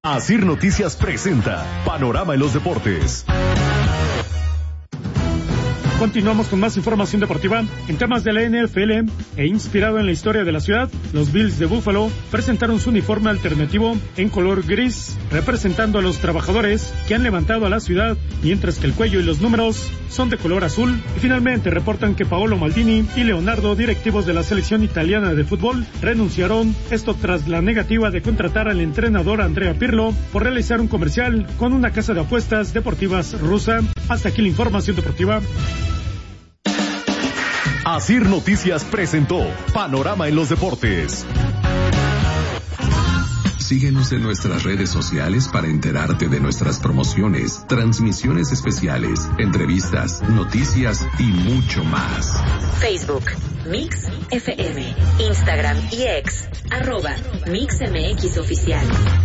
Asir Noticias presenta Panorama en los Deportes. Continuamos con más información deportiva en temas de la NFL e inspirado en la historia de la ciudad. Los Bills de Buffalo presentaron su uniforme alternativo en color gris, representando a los trabajadores que han levantado a la ciudad, mientras que el cuello y los números son de color azul. Y finalmente reportan que Paolo Maldini y Leonardo, directivos de la selección italiana de fútbol, renunciaron, esto tras la negativa de contratar al entrenador Andrea Pirlo por realizar un comercial con una casa de apuestas deportivas rusa. Hasta aquí la información deportiva. Asir Noticias presentó Panorama en los Deportes. Síguenos en nuestras redes sociales para enterarte de nuestras promociones, transmisiones especiales, entrevistas, noticias y mucho más. Facebook, Mix FM, Instagram y X, @MixMX Oficial.